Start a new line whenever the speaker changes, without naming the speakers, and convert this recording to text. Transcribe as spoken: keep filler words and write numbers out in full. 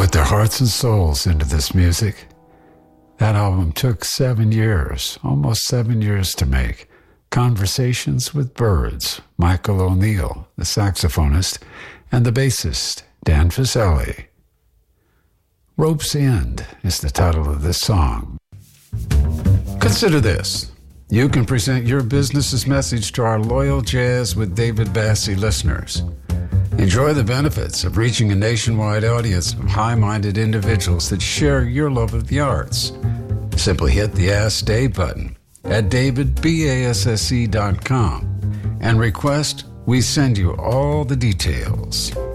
put their hearts and souls into this music. That album took seven years, almost seven years to make. Conversations with Birds, Michael O'Neill, the saxophonist, and the bassist, Dan Fuseli. Rope's End is the title of this song. Consider this. You can present your business's message to our loyal Jazz with David Bassie listeners. Enjoy the benefits of reaching a nationwide audience of high-minded individuals that share your love of the arts. Simply hit the Ask Dave button at david basse dot com and request we send you all the details.